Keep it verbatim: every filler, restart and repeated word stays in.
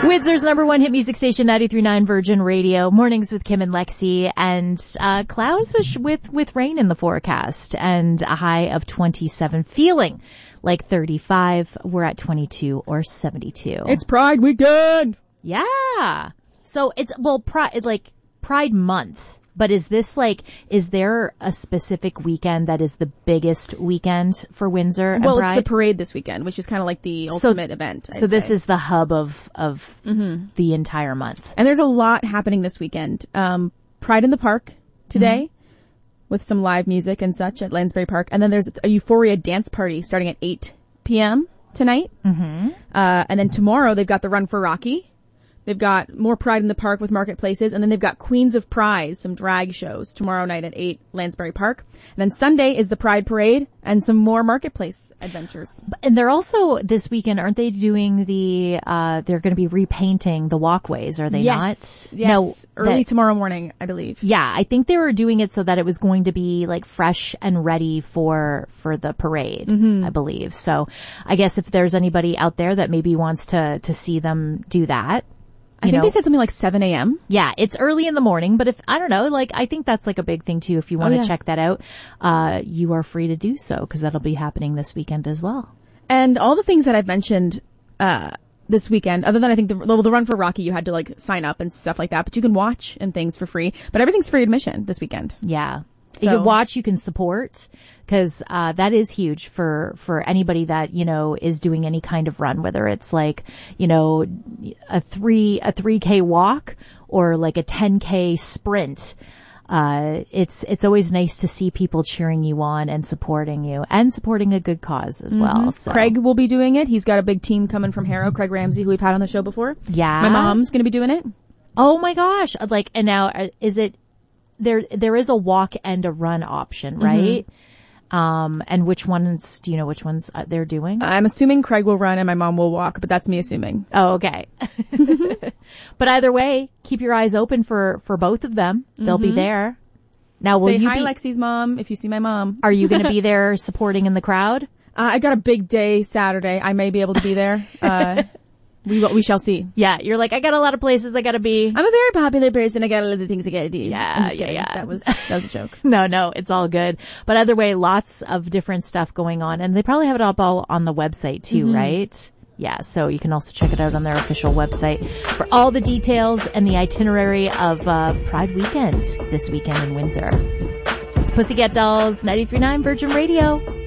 Windsor's number one hit music station, ninety-three point nine Virgin Radio. Mornings with Kim and Lexi, and uh clouds with, with with rain in the forecast, and a high of twenty-seven, feeling like thirty-five. We're at twenty-two or seventy-two. It's Pride weekend. Yeah. So it's, well, Pride, like Pride month. But is this like, is there a specific weekend that is the biggest weekend for Windsor and Well, Pride? it's the parade this weekend, which is kind of like the ultimate so, event. I'd so this say. is the hub of of mm-hmm. the entire month. And there's a lot happening this weekend. Um, Pride in the Park today mm-hmm. with some live music and such at Lansbury Park. And then there's a Euphoria dance party starting at eight p.m. tonight. Mm-hmm. Uh, and then tomorrow they've got the Run for Rocky. They've got more Pride in the Park with marketplaces, and then they've got Queens of Pride, some drag shows tomorrow night at eight, Lansbury Park. And then Sunday is the Pride Parade and some more marketplace adventures. And they're also, this weekend, aren't they doing the, uh, they're going to be repainting the walkways, are they yes. not? Yes, no, early that, tomorrow morning, I believe. Yeah, I think they were doing it so that it was going to be like fresh and ready for, for the parade, mm-hmm. I believe. So I guess if there's anybody out there that maybe wants to, to see them do that, I You think know, they said something like seven a.m. Yeah, it's early in the morning, but if, I don't know, like, I think that's like a big thing too. If you want to oh, yeah. check that out, uh, you are free to do so, because that'll be happening this weekend as well. And all the things that I've mentioned, uh, this weekend, other than I think the, the Run for Rocky, you had to like sign up and stuff like that, but you can watch and things for free, but everything's free admission this weekend. Yeah. So. You can watch, you can support, because uh that is huge for for anybody that, you know, is doing any kind of run, whether it's like, you know, a three a three K walk or like a ten K sprint. Uh it's it's always nice to see people cheering you on and supporting you and supporting a good cause as mm-hmm. well. So. Craig will be doing it. He's got a big team coming from Harrow, Craig Ramsey, who we've had on the show before. Yeah. My mom's going to be doing it. Oh my gosh. Like, and now is it There, there is a walk and a run option, right? Mm-hmm. Um, and which ones, do you know which ones they're doing? I'm assuming Craig will run and my mom will walk, but that's me assuming. Oh, okay. But either way, keep your eyes open for, for both of them. They'll mm-hmm. be there. Now, will Say you hi, be, Lexi's mom, if you see my mom. Are you going to be there supporting in the crowd? Uh, I got a big day Saturday. I may be able to be there. Uh, We we shall see. Yeah, you're like, I got a lot of places I gotta be. I'm a very popular person. I got a lot of things I gotta do. Yeah, I'm just yeah, kidding. yeah. That was that was a joke. no, no, it's all good. But either way, lots of different stuff going on, and they probably have it up all on the website too, mm-hmm. right? Yeah, so you can also check it out on their official website for all the details and the itinerary of uh Pride Weekend this weekend in Windsor. It's Pussycat Dolls, ninety-three point nine Virgin Radio.